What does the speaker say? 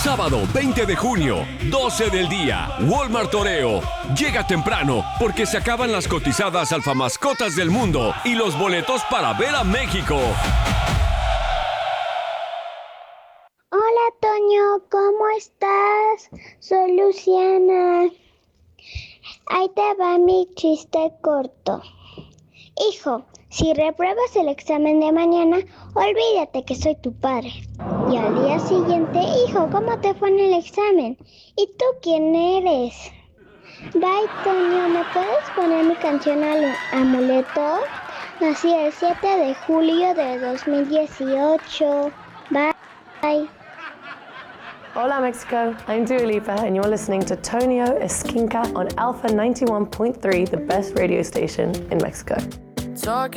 Sábado 20 de junio, 12 del día, Walmart Toreo. Llega temprano porque se acaban las cotizadas alfamascotas del mundo y los boletos para ver a México. Hola Toño, ¿cómo estás? Soy Luciana. Ahí te va mi chiste corto. Hijo, si repruebas el examen de mañana, olvídate que soy tu padre. Y al día siguiente, hijo, ¿cómo te fue en el examen? ¿Y tú quién eres? Bye, Toño, ¿me puedes poner mi canción Amuleto? Nací el 7 de julio de 2018. Bye. Hola Mexico, I'm Dua Lipa and you're listening to Tonio Esquinca on Alpha 91.3, the best radio station in Mexico.